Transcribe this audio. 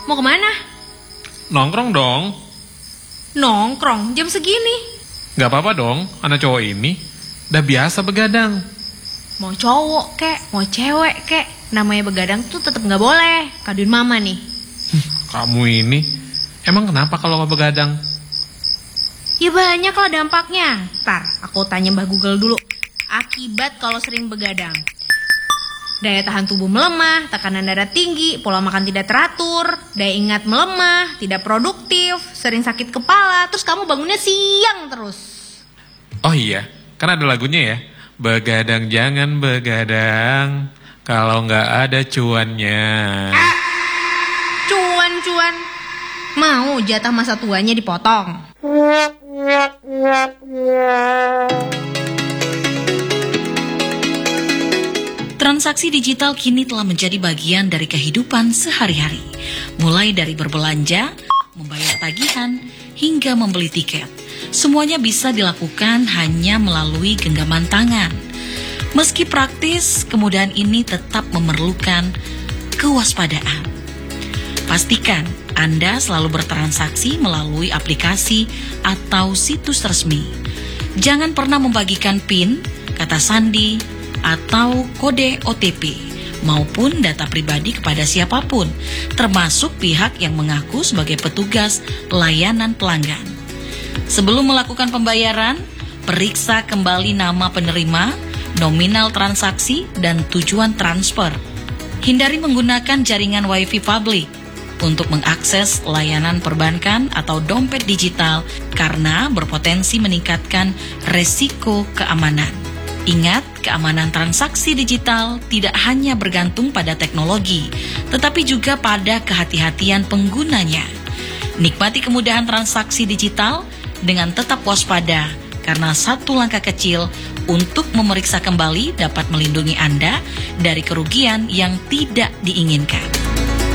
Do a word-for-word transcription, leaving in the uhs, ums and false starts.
Mau kemana? Nongkrong dong. Nongkrong jam segini? Gak apa-apa dong, anak cowok ini udah biasa begadang. Mau cowok kek, mau cewek kek, namanya begadang tuh tetap gak boleh. Kaduin mama nih. Kamu ini, emang kenapa kalau gak begadang? Ya banyak lah dampaknya. Ntar aku tanya Mbah Google dulu. Akibat kalau sering begadang: daya tahan tubuh melemah, tekanan darah tinggi, pola makan tidak teratur, daya ingat melemah, tidak produktif, sering sakit kepala, terus kamu bangunnya siang terus. Oh iya, kan ada lagunya ya. Begadang jangan begadang, kalau nggak ada cuannya. Cuan-cuan, mau jatah masa tuanya dipotong. Transaksi digital kini telah menjadi bagian dari kehidupan sehari-hari. Mulai dari berbelanja, membayar tagihan, hingga membeli tiket. Semuanya bisa dilakukan hanya melalui genggaman tangan. Meski praktis, kemudahan ini tetap memerlukan kewaspadaan. Pastikan Anda selalu bertransaksi melalui aplikasi atau situs resmi. Jangan pernah membagikan PIN, kata sandi, atau kode O T P maupun data pribadi kepada siapapun, termasuk pihak yang mengaku sebagai petugas layanan pelanggan. Sebelum melakukan pembayaran, periksa kembali nama penerima, nominal transaksi, dan tujuan transfer. Hindari menggunakan jaringan wifi publik untuk mengakses layanan perbankan atau dompet digital karena berpotensi meningkatkan resiko keamanan. Ingat, keamanan transaksi digital tidak hanya bergantung pada teknologi, tetapi juga pada kehati-hatian penggunanya. Nikmati kemudahan transaksi digital dengan tetap waspada, karena satu langkah kecil untuk memeriksa kembali dapat melindungi Anda dari kerugian yang tidak diinginkan.